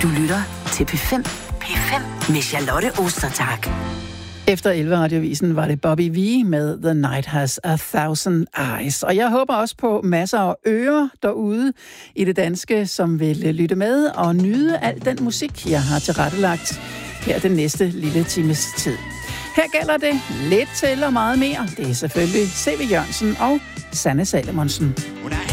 Du lytter til P5. P5 med Charlotte Ostertag. Efter 11 radiovisen var det Bobby V med The Night Has a Thousand Eyes. Og jeg håber også på masser af ører derude i det danske, som vil lytte med og nyde al den musik, jeg har tilrettelagt her den næste lille times tid. Her gælder det lidt til og meget mere. Det er selvfølgelig C.V. Jørgensen og Sanne Salomonsen. Hun er